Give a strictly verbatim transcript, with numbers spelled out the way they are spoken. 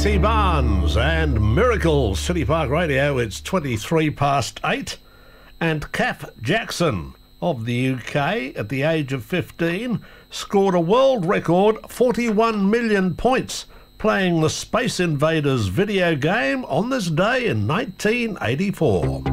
Tracy Barnes and Miracle, City Park Radio. It's twenty-three past eight. And Kath Jackson of the U K, at the age of fifteen, scored a world record forty-one million points playing the Space Invaders video game on this day in nineteen eighty-four.